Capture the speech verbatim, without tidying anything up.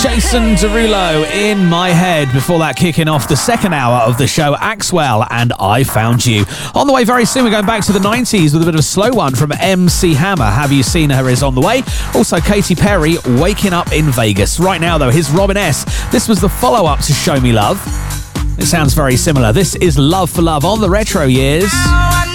Jason Derulo, In My Head. Before that, kicking off the second hour of the show, Axwell and I Found You. On the way very soon, we're going back to the nineties with a bit of a slow one from M C Hammer. Have You Seen Her is on the way. Also, Katy Perry, Waking Up in Vegas. Right now, though, here's Robin S. This was the follow-up to Show Me Love. It sounds very similar. This is Love for Love on the Retro Years.